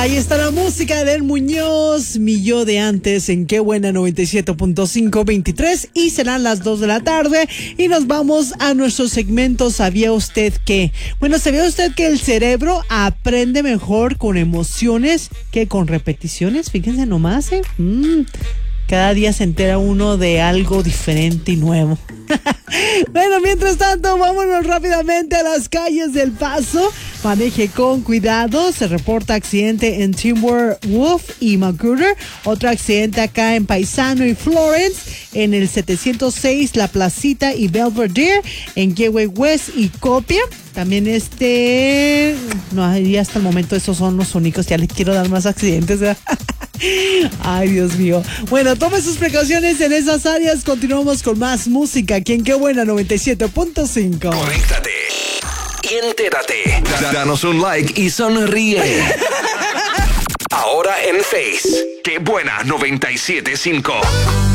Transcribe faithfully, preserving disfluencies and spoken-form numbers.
Ahí está la música de El Muñoz, mi yo de antes en Qué Buena noventa y siete punto cinco, veintitrés, y serán las dos de la tarde y nos vamos a nuestro segmento ¿Sabía usted qué? Bueno, ¿sabía usted que el cerebro aprende mejor con emociones que con repeticiones? Fíjense nomás, ¿eh? Mm. Cada día se entera uno de algo diferente y nuevo. Bueno, mientras tanto, vámonos rápidamente a las calles del Paso. Maneje con cuidado. Se reporta accidente en Timber Wolf y Magruder. Otro accidente acá en Paisano y Florence. En el setecientos seis, La Placita y Belvedere. En Gateway West y Copia. También este... No, y hasta el momento esos son los únicos. Ya les quiero dar más accidentes, ¿verdad? Ay, Dios mío. Bueno, tome sus precauciones en esas áreas. Continuamos con más música aquí en Qué Buena noventa y siete punto cinco. Conéctate y entérate. Danos un like y sonríe. Ahora en Face. Qué Buena noventa y siete punto cinco.